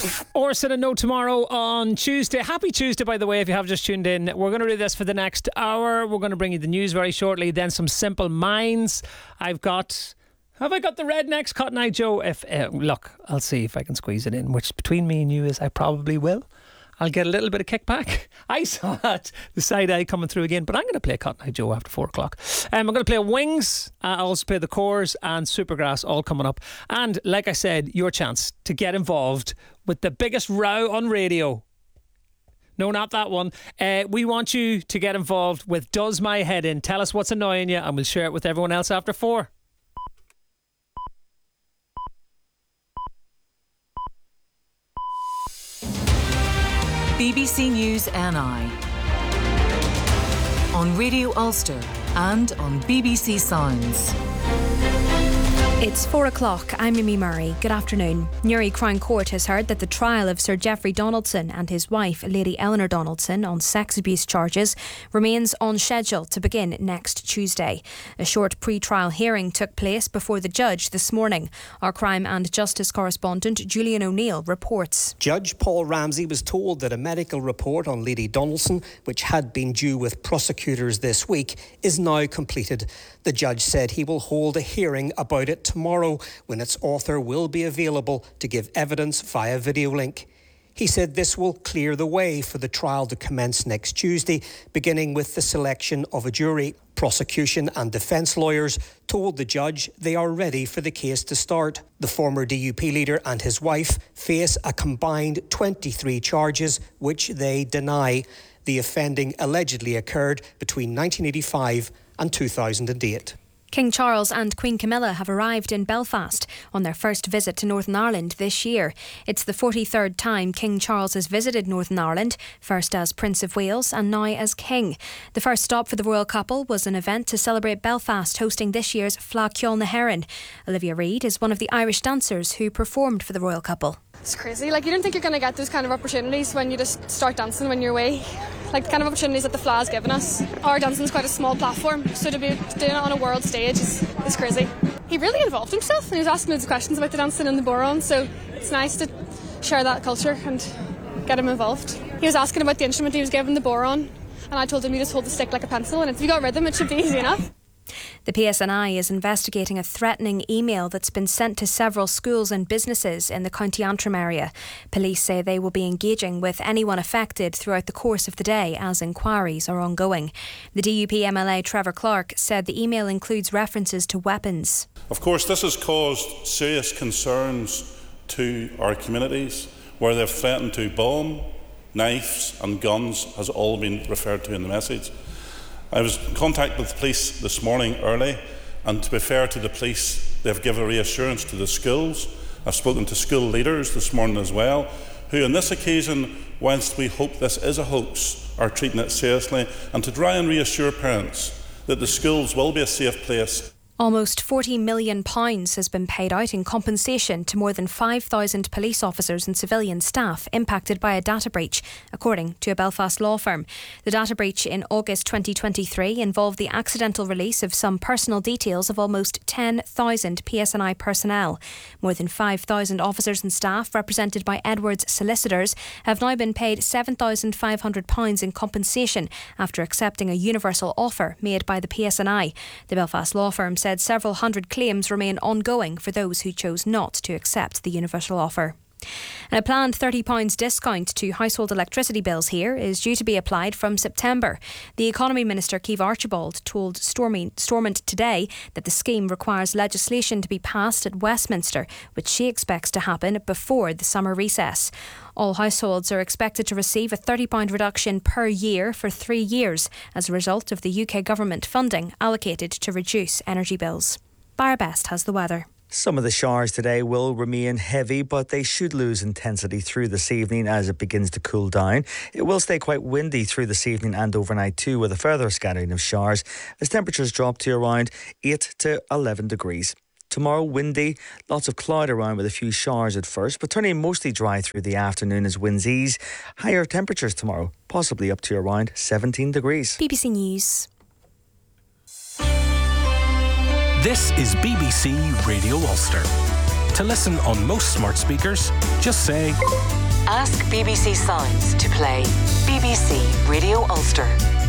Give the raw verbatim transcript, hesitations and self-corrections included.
Orson and No Tomorrow on Tuesday. Happy Tuesday, by the way, if you have just tuned in. We're going to do this for the next hour. We're going to bring you the news very shortly, then some Simple Minds. I've got... Have I got the Rednecks, Cotton Eye Joe? If uh, Look, I'll see if I can squeeze it in, which between me and you is I probably will. I'll get a little bit of kickback. I saw it, the side eye coming through again, but I'm going to play Cotton Eye Joe after four o'clock. Um, I'm going to play Wings, uh, I'll also play The Coors and Supergrass, all coming up. And like I said, your chance to get involved with the biggest row on radio. No, not that one. Uh, we want you to get involved with Does My Head In. Tell us what's annoying you and we'll share it with everyone else after four. B B C News N I on Radio Ulster and on B B C Sounds. It's four o'clock. I'm Mimi Murray. Good afternoon. Newry Crown Court has heard that the trial of Sir Geoffrey Donaldson and his wife, Lady Eleanor Donaldson, on sex abuse charges remains on schedule to begin next Tuesday. A short pre-trial hearing took place before the judge this morning. Our crime and justice correspondent Julian O'Neill reports. Judge Paul Ramsey was told that a medical report on Lady Donaldson, which had been due with prosecutors this week, is now completed. The judge said he will hold a hearing about it tomorrow, when its author will be available to give evidence via video link. He said this will clear the way for the trial to commence next Tuesday, beginning with the selection of a jury. Prosecution and defence lawyers told the judge they are ready for the case to start. The former D U P leader and his wife face a combined twenty-three charges, which they deny. The offending allegedly occurred between nineteen eighty-five and two thousand eight. King Charles and Queen Camilla have arrived in Belfast on their first visit to Northern Ireland this year. It's the forty-third time King Charles has visited Northern Ireland, first as Prince of Wales and now as King. The first stop for the royal couple was an event to celebrate Belfast hosting this year's Fleadh Cheoil na hÉireann. Olivia Reid is one of the Irish dancers who performed for the royal couple. It's crazy. Like, you don't think you're going to get those kind of opportunities when you just start dancing when you're away. Like, the kind of opportunities that the Fleadh has given us. Our dancing is quite a small platform, so to be doing it on a world stage is, is crazy. He really involved himself and he was asking loads of questions about the dancing and the bodhrán, so it's nice to share that culture and get him involved. He was asking about the instrument he was given, the bodhrán, and I told him you just hold the stick like a pencil, and if you got rhythm it should be easy enough. The P S N I is investigating a threatening email that's been sent to several schools and businesses in the County Antrim area. Police say they will be engaging with anyone affected throughout the course of the day as inquiries are ongoing. The D U P M L A Trevor Clark said the email includes references to weapons. Of course, this has caused serious concerns to our communities, where they've threatened to bomb, knives and guns has all been referred to in the message. I was in contact with the police this morning early, and to be fair to the police, they've given reassurance to the schools. I've spoken to school leaders this morning as well, who on this occasion, whilst we hope this is a hoax, are treating it seriously, and to try and reassure parents that the schools will be a safe place. Almost forty million pounds has been paid out in compensation to more than five thousand police officers and civilian staff impacted by a data breach, according to a Belfast law firm. The data breach in August twenty twenty-three involved the accidental release of some personal details of almost ten thousand P S N I personnel. More than five thousand officers and staff, represented by Edwards Solicitors, have now been paid seven thousand five hundred pounds in compensation after accepting a universal offer made by the P S N I. The Belfast law firm said said several hundred claims remain ongoing for those who chose not to accept the universal offer. And a planned thirty pounds discount to household electricity bills here is due to be applied from September. The Economy Minister, Keith Archibald, told Stormont today that the scheme requires legislation to be passed at Westminster, which she expects to happen before the summer recess. All households are expected to receive a thirty pounds reduction per year for three years as a result of the U K government funding allocated to reduce energy bills. Barra Best has the weather. Some of the showers today will remain heavy, but they should lose intensity through this evening as it begins to cool down. It will stay quite windy through this evening and overnight too, with a further scattering of showers as temperatures drop to around eight to eleven degrees. Tomorrow, windy, lots of cloud around with a few showers at first, but turning mostly dry through the afternoon as winds ease. Higher temperatures tomorrow, possibly up to around seventeen degrees. B B C News. This is B B C Radio Ulster. To listen on most smart speakers, just say Ask B B C Sounds to play B B C Radio Ulster.